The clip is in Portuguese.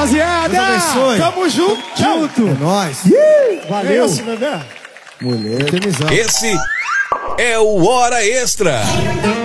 rapaziada. Deus abençoe. Tamo junto. É nóis. Valeu. Mulher. Esse é o Hora Extra.